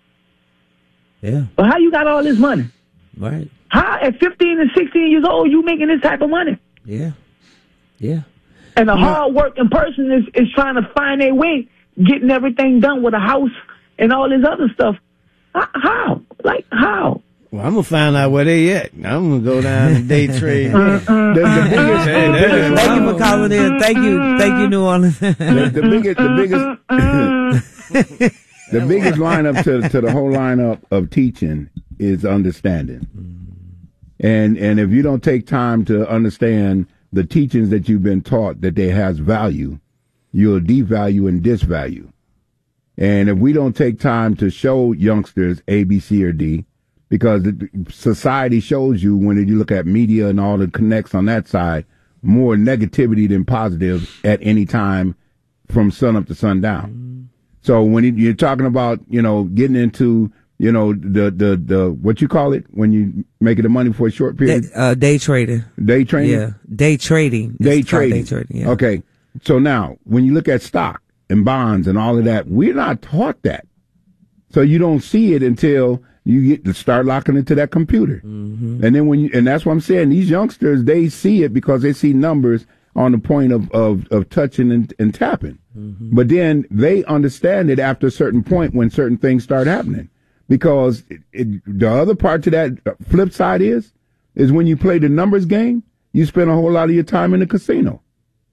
Yeah. But how you got all this money? Right. How at fifteen and sixteen years old you making this type of money? Yeah. Yeah. And a yeah. hard working person is, is trying to find their way, getting everything done with a house and all this other stuff. How? Like how? Well, I'm gonna find out where they at. I'm gonna go down and day trade. the, the biggest, thank you for calling in. Thank you, thank you, New Orleans. the, the biggest, the biggest, the biggest lineup to to the whole lineup of teaching is understanding. And and if you don't take time to understand the teachings that you've been taught that they has value, you'll devalue and disvalue. And if we don't take time to show youngsters A, B, C, or D, because society shows you when you look at media and all the connects on that side, more negativity than positive at any time from sun up to sundown. Mm-hmm. So when you're talking about, you know, getting into, you know, the, the, the, what you call it when you making the money for a short period? Day, uh, day trading. Day trading? Yeah. Day trading. Day it's trading. Day trading. Yeah. Okay. So now when you look at stock and bonds and all of that, we're not taught that. So you don't see it until you get to start locking into that computer. Mm-hmm. And then when you, and that's what I'm saying, these youngsters, they see it because they see numbers on the point of, of, of touching and, and tapping. Mm-hmm. But then they understand it after a certain point when certain things start happening. Because it, it, the other part to that flip side is, is when you play the numbers game, you spend a whole lot of your time in the casino.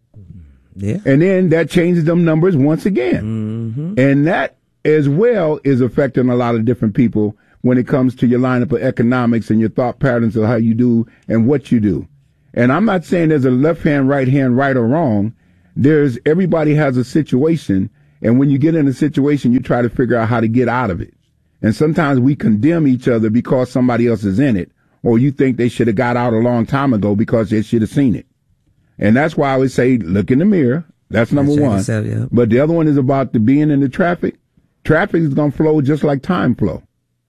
Yeah. And then that changes them numbers once again. Mm-hmm. And that as well is affecting a lot of different people when it comes to your lineup of economics and your thought patterns of how you do and what you do. And I'm not saying there's a left hand, right hand, right or wrong. There's everybody has a situation. And when you get in a situation, you try to figure out how to get out of it. And sometimes we condemn each other because somebody else is in it, or you think they should have got out a long time ago because they should have seen it. And that's why I would say, look in the mirror. That's number one. Yourself, yeah. But the other one is about the being in the traffic. Traffic is going to flow just like time flow.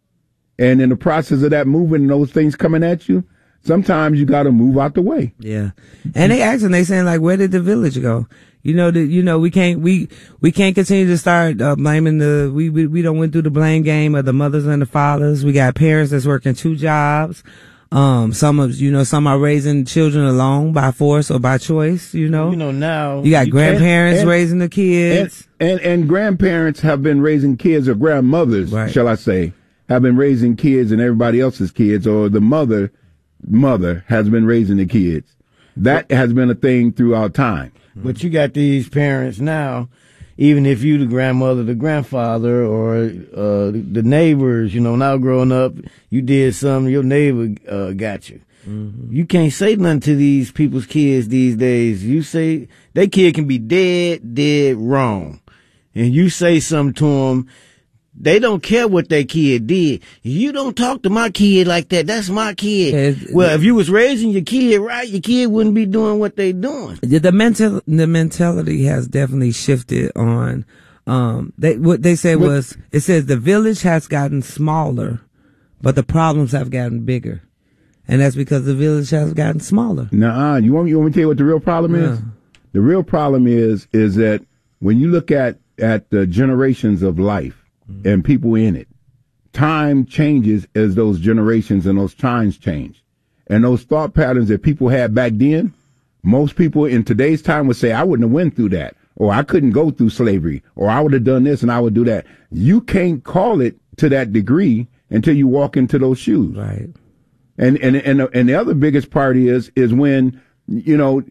And in the process of that moving and those things coming at you, sometimes you got to move out the way. Yeah. And they asking, they saying like, where did the village go? You know, that, you know, we can't, we, we can't continue to start uh, blaming the, we, we, we don't went through the blame game of the mothers and the fathers. We got parents that's working two jobs. Um, some of, you know, some are raising children alone by force or by choice, you know. You know, now. You got you grandparents and, raising the kids. And, and, and grandparents have been raising kids, or grandmothers, right. shall I say, have been raising kids and everybody else's kids, or the mother, mother has been raising the kids. That has been a thing throughout time. But you got these parents now, even if you the grandmother, the grandfather, or uh, the neighbors, you know, now growing up, you did something, your neighbor uh, got you. Mm-hmm. You can't say nothing to these people's kids these days. You say, their kid can be dead, dead wrong. And you say something to them, they don't care what their kid did. You don't talk to my kid like that. That's my kid. Yeah, well, if you was raising your kid right, your kid wouldn't be doing what they doing. The mental, the mentality has definitely shifted on, um, they, what they said was, it says the village has gotten smaller, but the problems have gotten bigger. And that's because the village has gotten smaller. Nuh-uh. You want, you want me to tell you what the real problem is? Yeah. The real problem is, is that when you look at, at the generations of life, and people in it, time changes as those generations and those times change. And those thought patterns that people had back then, most people in today's time would say, I wouldn't have went through that, or I couldn't go through slavery, or I would have done this and I would do that. You can't call it to that degree until you walk into those shoes. Right. And, and, and, and the other biggest part is, is when, you know,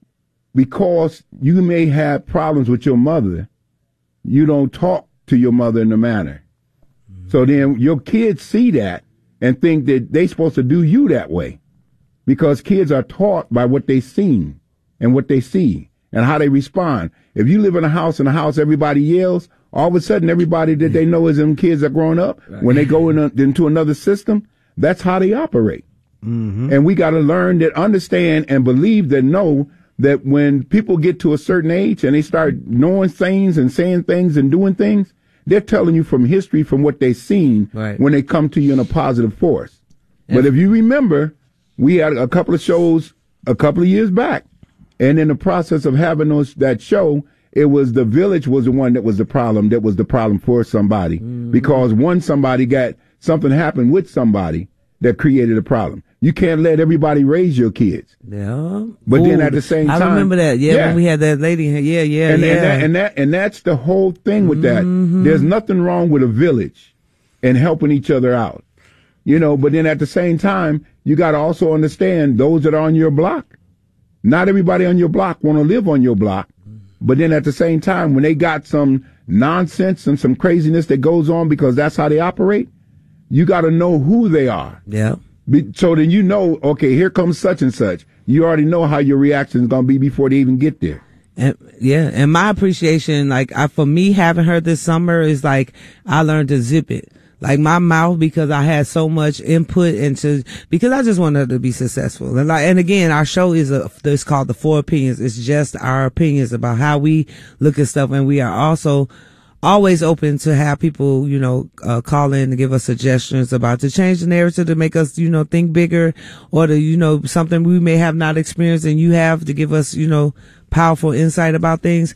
because you may have problems with your mother, you don't talk to your mother in a manner. Mm-hmm. So then your kids see that and think that they're supposed to do you that way, because kids are taught by what they seen and what they see and how they respond. If you live in a house, in a house everybody yells, all of a sudden everybody that they know as them kids are growing up, right. When they go in a, into another system, that's how they operate. Mm-hmm. And we got to learn that, understand and believe that, know that when people get to a certain age and they start knowing things and saying things and doing things, they're telling you from history, from what they've seen, right. When they come to you in a positive force. Yeah. But if you remember, we had a couple of shows a couple of years back, and in the process of having those, that show, it was the village was the one that was the problem, that was the problem for somebody. Mm-hmm. Because one somebody got, something happened with somebody that created a problem. You can't let everybody raise your kids. Yeah. But Ooh, then at the same time, I remember that. Yeah, yeah. When we had that lady. Yeah, yeah, and, yeah. And that, and that, and that's the whole thing with that. Mm-hmm. There's nothing wrong with a village and helping each other out, you know. But then at the same time, you got to also understand those that are on your block. Not everybody on your block want to live on your block. But then at the same time, when they got some nonsense and some craziness that goes on because that's how they operate, you got to know who they are. Yeah. So then you know, okay, here comes such and such. You already know how your reaction is going to be before they even get there. And yeah, and my appreciation, like I, for me, having her this summer is like I learned to zip it. Like my mouth, because I had so much input into, because I just wanted her to be successful. And like, and again, our show is a, it's called The Four Opinions. It's just our opinions about how we look at stuff. And we are also always open to have people, you know, uh, call in and give us suggestions about to change the narrative, to make us, you know, think bigger, or to, you know, something we may have not experienced and you have to give us, you know, powerful insight about things.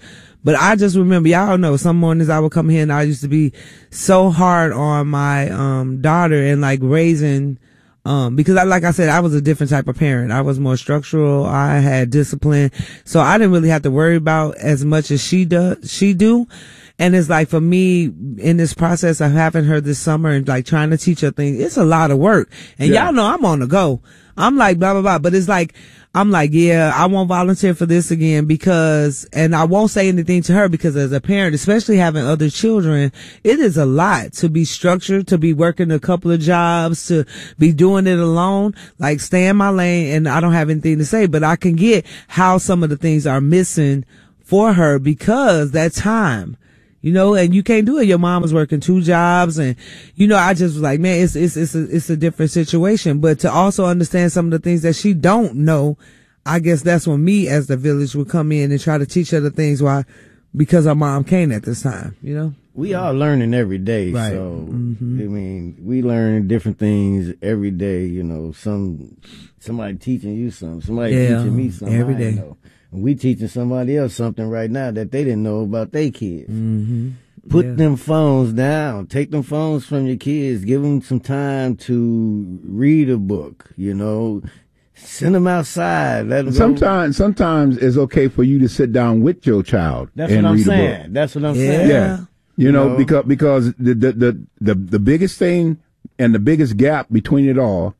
But I just remember, y'all know, some mornings I would come here and I used to be so hard on my um daughter and like raising, um because I, like I said, I was a different type of parent. I was more structural. I had discipline, so I didn't really have to worry about as much as she does. She do. And it's like, for me, in this process of having her this summer and like trying to teach her things, it's a lot of work. And yeah. y'all know I'm on the go. I'm like, blah, blah, blah. But it's like, I'm like, yeah, I won't volunteer for this again because, and I won't say anything to her because as a parent, especially having other children, it is a lot to be structured, to be working a couple of jobs, to be doing it alone, like stay in my lane. And I don't have anything to say, but I can get how some of the things are missing for her because that time. You know, and you can't do it. Your mom was working two jobs, and you know, I just was like, man, it's it's it's a, it's a different situation. But to also understand some of the things that she don't know, I guess that's when me as the village would come in and try to teach her the things why, because our mom can't at this time. You know, we are learning every day. Right. So Mm-hmm. I mean, we learn different things every day. You know, some somebody teaching you something, somebody Yeah, teaching me something. every I day. know. We teaching somebody else something right now that they didn't know about their kids. Mm-hmm. Put Yeah. them phones down. Take them phones from your kids. Give them some time to read a book. You know, send them outside. Let them Sometimes, go. sometimes it's okay for you to sit down with your child That's and what I'm read a book. saying. That's what I'm Yeah. saying. Yeah. You know, know? because because the, the the the the biggest thing and the biggest gap between it all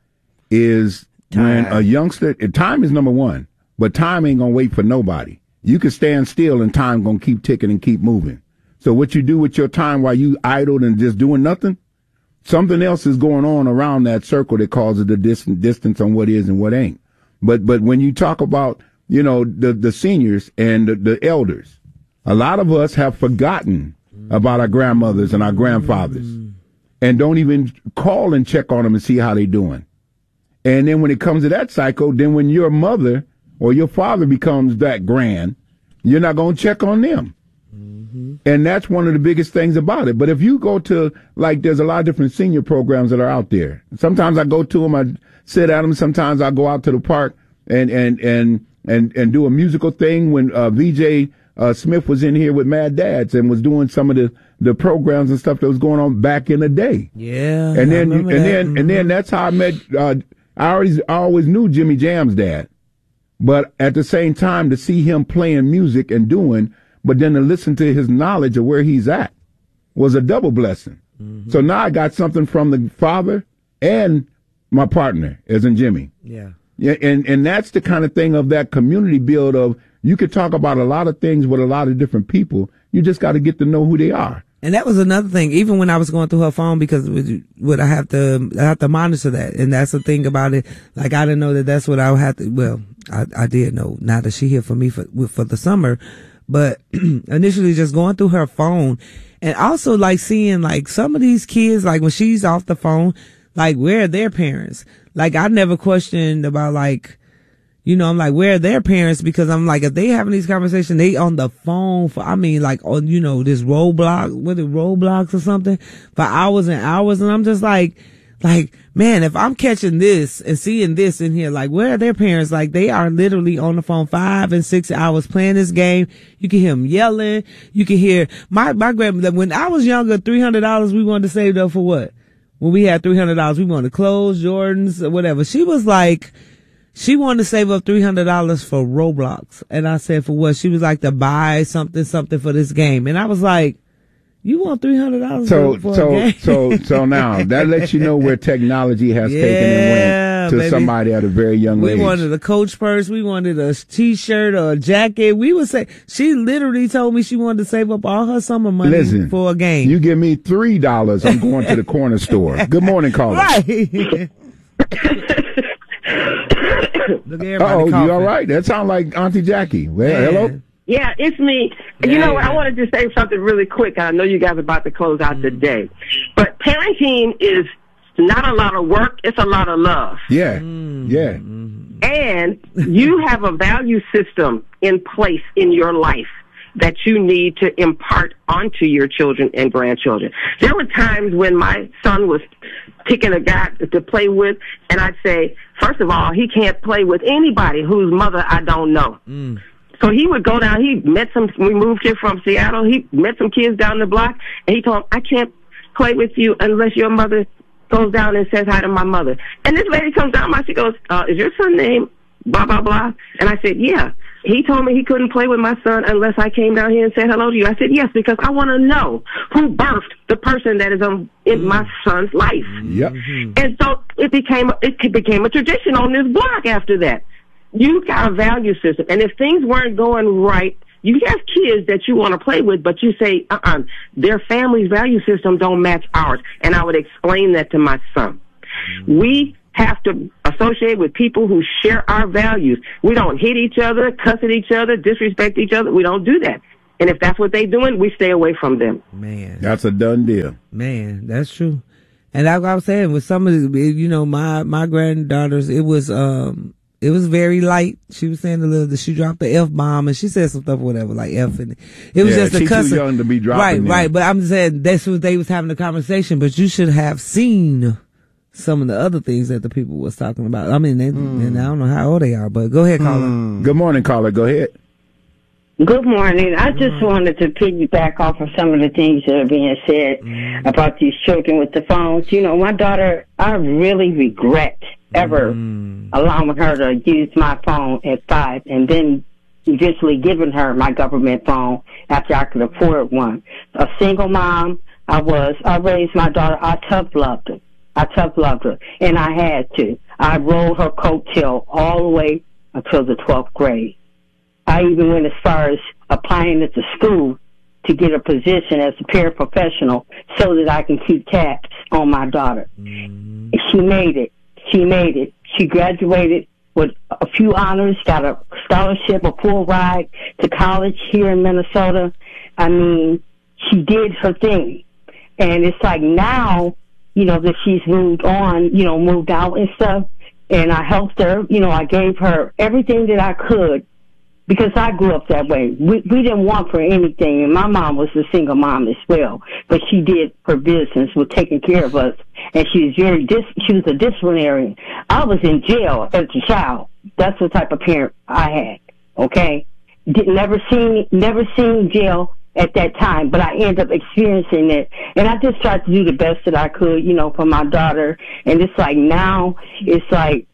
is when Time. a youngster. Time is number one, but time ain't gonna wait for nobody. You can stand still and time gonna keep ticking and keep moving. So what you do with your time while you idle and just doing nothing, something else is going on around that circle that causes the distant distance on what is and what ain't. But but when you talk about, you know, the the seniors and the, the elders, a lot of us have forgotten about our grandmothers and our grandfathers, and don't even call and check on them and see how they doing. And then when it comes to that cycle, then when your mother or your father becomes that grand, you're not going to check on them. Mm-hmm. And that's one of the biggest things about it. But if you go to, like, there's a lot of different senior programs that are out there. Sometimes I go to them, I sit at them. Sometimes I go out to the park and, and, and, and, and do a musical thing when uh, V J uh, Smith was in here with Mad Dads and was doing some of the, the programs and stuff that was going on back in the day. Yeah. And then, I you, and remember that. then, Mhm. and then that's how I met, uh, I always, I always knew Jimmy Jam's dad. But at the same time, to see him playing music and doing, but then to listen to his knowledge of where he's at was a double blessing. Mm-hmm. So now I got something from the father and my partner, as in Jimmy. Yeah. Yeah, and, and that's the kind of thing of that community build of you could talk about a lot of things with a lot of different people. You just got to get to know who they are. And that was another thing, even when I was going through her phone, because would I have to, I have to monitor that. And that's the thing about it. Like, I didn't know that that's what I would have to, well, I, I did know now that she here for me for, for the summer, but initially just going through her phone and also like seeing like some of these kids, like when she's off the phone, like where are their parents? Like I never questioned about like, you know, I'm like, where are their parents? Because I'm like, if they having these conversations, they on the phone for, I mean, like, on, you know, this Roblox, what is it, Roblox or something for hours and hours. And I'm just like, like, man, if I'm catching this and seeing this in here, like, where are their parents? Like, they are literally on the phone five and six hours playing this game. You can hear them yelling. You can hear my, my grandmother, when I was younger, three hundred dollars we wanted to save up for what? When we had three hundred dollars, we wanted clothes, Jordans, or whatever. She was like, she wanted to save up three hundred dollars for Roblox. And I said, for what? She was like, to buy something, something for this game. And I was like, you want three hundred dollars So, for, for so, a game? so, so now that lets you know where technology has Yeah, taken and went to baby. somebody at a very young We age. wanted a Coach purse. We wanted a t-shirt or a jacket. We would say, she literally told me she wanted to save up all her summer money Listen, for a game. You give me three dollars, I'm going to the corner store. Good morning, caller. Right. Look at everybody Oh, coughing. you all right? That sounds like Auntie Jackie. Well, Man. hello. Yeah, it's me. Yeah, you know what? yeah. I wanted to say something really quick. I know you guys are about to close out the day. But parenting is not a lot of work. It's a lot of love. Yeah, Mm. yeah. And you have a value system in place in your life that you need to impart onto your children and grandchildren. There were times when my son was picking a guy to play with, and I'd say, first of all, he can't play with anybody whose mother I don't know. Mm. So he would go down. He met some. We moved here from Seattle. He met some kids down the block, and he told them, "I can't play with you unless your mother goes down and says hi to my mother." And this lady comes down. She goes, uh, "Is your son named blah blah blah?" And I said, "Yeah." He told me he couldn't play with my son unless I came down here and said hello to you. I said, yes, because I want to know who birthed the person that is um, in my son's life. Yep. And so it became it became a tradition on this block after that. You got a value system. And if things weren't going right, you have kids that you want to play with, but you say, uh-uh, their family's value system don't match ours. And I would explain that to my son. We have to associate with people who share our values. We don't hit each other, cuss at each other, disrespect each other. We don't do that. And if that's what they're doing, we stay away from them. Man. That's a done deal. Man, that's true. And like I was saying, with some of the, you know, my, my granddaughters, it was, um, it was very light. She was saying a little, she dropped the F bomb and she said some stuff, whatever, like F in it. It was yeah, just a she's cuss. Too young to be dropping Right, them. right. But I'm saying that's what they was having a conversation, but you should have seen some of the other things that the people was talking about. I mean, they, Mm. and I don't know how old they are, but go ahead, caller. Mm. Good morning, caller. Go ahead. Good morning. I just wanted to piggyback off of some of the things that are being said mm. about these children with the phones. You know, my daughter, I really regret ever mm. allowing her to use my phone at five and then eventually giving her my government phone after I could afford one. A single mom, I was. I raised my daughter. I tough loved her. I tough loved her, and I had to. I rode her coattail all the way until the twelfth grade. I even went as far as applying at the school to get a position as a paraprofessional so that I can keep tabs on my daughter. Mm-hmm. She made it. She made it. She graduated with a few honors, got a scholarship, a full ride to college here in Minnesota. I mean, she did her thing. And it's like now, you know, that she's moved on, you know, moved out and stuff, and I helped her, you know, I gave her everything that I could because I grew up that way. We, we didn't want for anything, and my mom was a single mom as well, but she did her business with taking care of us, and she was very, dis- she was a disciplinarian. I was in jail as a child. That's the type of parent I had, okay? Did, never seen, never seen jail at that time, but I ended up experiencing it, and I just tried to do the best that I could, you know, for my daughter. And it's like now, it's like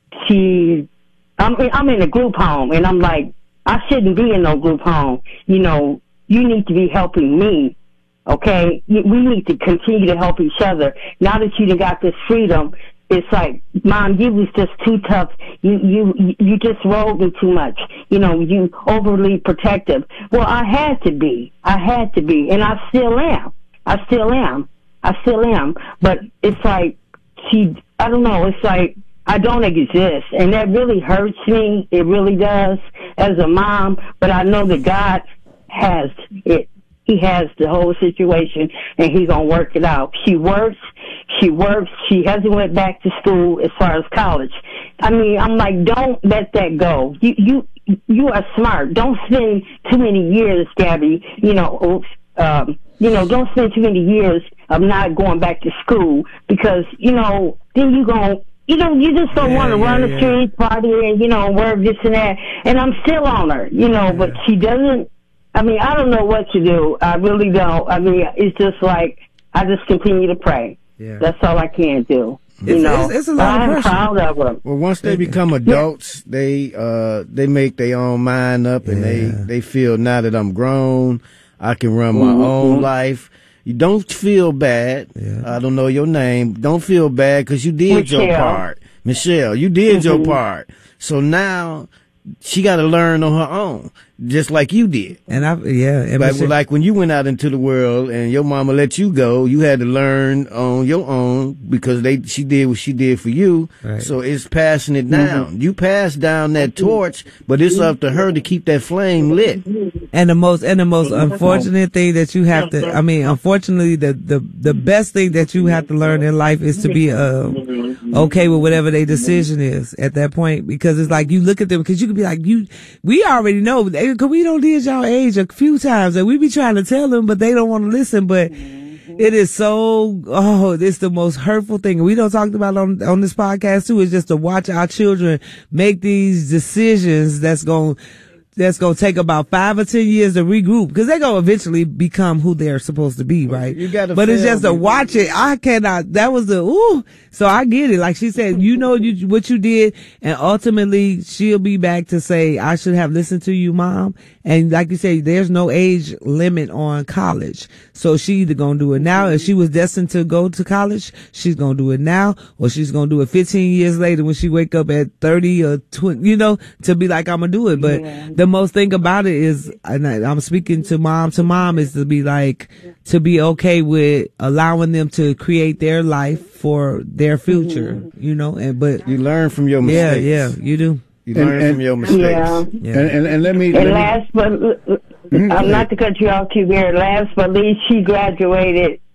she, I'm, I'm in a group home, and I'm like, I shouldn't be in no group home. You know, you need to be helping me, okay? We need to continue to help each other. Now that you got this freedom, it's like, Mom, you was just too tough. You, you, you just rolled me too much. You know, you overly protective. Well, I had to be. I had to be. And I still am. I still am. I still am. But it's like, she, I don't know, it's like, I don't exist. And that really hurts me. It really does as a mom. But I know that God has it. He has the whole situation, and he's going to work it out. She works. She works. She hasn't went back to school as far as college. I mean, I'm like, don't let that go. You, you, you are smart. Don't spend too many years, Gabby. You know, um, you know, don't spend too many years of not going back to school because, you know, then you going you know, you just don't yeah, want to yeah, run the yeah. streets, party, and, you know, work this and that. And I'm still on her, you know, yeah. but she doesn't. I mean, I don't know what to do. I really don't. I mean, it's just like, I just continue to pray. Yeah. That's all I can do. You it's, know, it's, it's a lot I'm of pressure. proud of them. Well, once they become adults, they uh they make their own mind up, and Yeah. they they feel now that I'm grown, I can run my Mm-hmm. own life. You don't feel bad. Yeah. I don't know your name. Don't feel bad because you did your Michelle. part, Michelle. You did Mm-hmm. your part. So now she got to learn on her own, just like you did. And I, yeah, and Like, Michelle- like when you went out into the world and your mama let you go, you had to learn on your own because they she did what she did for you. Right. So it's passing it down. Mm-hmm. You pass down that torch, but it's up to her to keep that flame lit. And the most and the most unfortunate thing that you have to, I mean, unfortunately, the the the best thing that you have to learn in life is to be um okay with whatever their decision is at that point, because it's like you look at them, because you could be like, you, we already know, because we don't did y'all age a few times, and we be trying to tell them, but they don't want to listen. But it is so, oh, it's the most hurtful thing. We don't talk about on on this podcast too. Is just to watch our children make these decisions that's going to that's gonna take about five or ten years to regroup because they're gonna eventually become who they're supposed to be, right? You gotta but it's fail, just to baby. watch it. I cannot. That was the ooh. So I get it. Like she said, you know you what you did, and ultimately she'll be back to say, I should have listened to you, mom. And like you say, there's no age limit on college, so she either gonna do it now. If she was destined to go to college, she's gonna do it now, or she's gonna do it fifteen years later when she wake up at thirty or twenty. You know, to be like, I'm gonna do it. But Yeah. the most thing about it is, and I, I'm speaking to mom to mom, is to be like, to be okay with allowing them to create their life for their future, Mm-hmm. you know, and, but You learn from your yeah, mistakes. yeah, you do. You learn And- and- from your mistakes. Yeah. Yeah. And, and, and let me. And Let me last but Mhm. I'm not to cut you off too very. Last but least, she graduated